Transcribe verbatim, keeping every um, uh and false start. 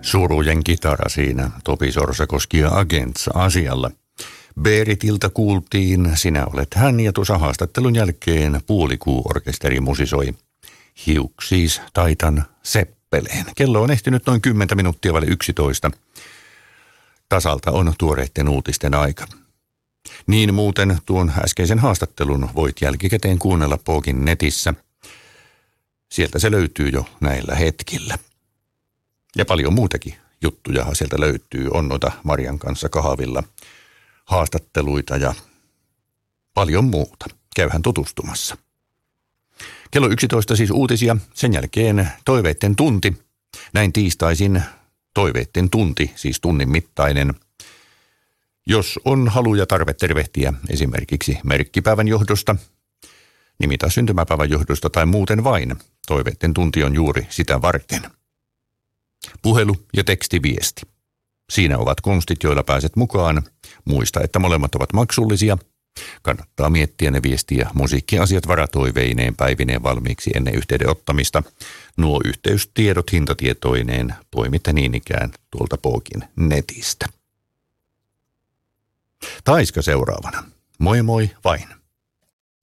Surujen kitara siinä Topi Sorsakoski ja Agents asialla. Beeritiltä kuultiin Sinä olet hän ja tuossa haastattelun jälkeen Puolikuu-orkesteri musisoi Hiuksis taitan seppeleen. Kello on ehtinyt noin kymmentä minuuttia vaille yksitoista. Tasalta on tuoreitten uutisten aika. Niin muuten tuon äskeisen haastattelun voit jälkikäteen kuunnella Pookin netissä. Sieltä se löytyy jo näillä hetkillä. Ja paljon muutakin juttuja sieltä löytyy. On noita Marian kanssa kahvilla haastatteluita ja paljon muuta. Käyhän tutustumassa. Kello yksitoista siis uutisia, sen jälkeen toiveitten tunti. Näin tiistaisin toiveitten tunti, siis tunnin mittainen. Jos on halu ja tarve tervehtiä esimerkiksi merkkipäivän johdosta, nimi- tai syntymäpäivän johdosta tai muuten vain, toiveitten tunti on juuri sitä varten. Puhelu ja tekstiviesti. Siinä ovat konstit, joilla pääset mukaan. Muista, että molemmat ovat maksullisia. Kannattaa miettiä ne viestiä musiikkiasiat varatoiveineen päivineen valmiiksi ennen yhteyden ottamista. Nuo yhteystiedot hintatietoineen poimitte niin ikään tuolta Pookin netistä. Taiska seuraavana. Moi moi vain.